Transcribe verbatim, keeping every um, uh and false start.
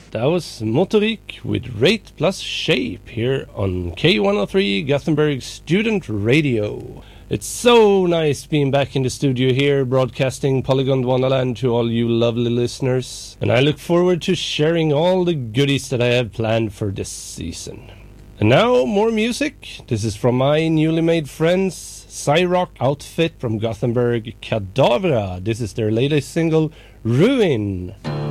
That was Motorik with Rate plus Shape here on K one oh three Gothenburg Student Radio. It's so nice being back in the studio here, broadcasting Polygon Wonderland to all you lovely listeners. And I look forward to sharing all the goodies that I have planned for this season. And now, more music. This is from my newly made friends, Cyrock outfit from Gothenburg, Kadavra. This is their latest single, Ruin.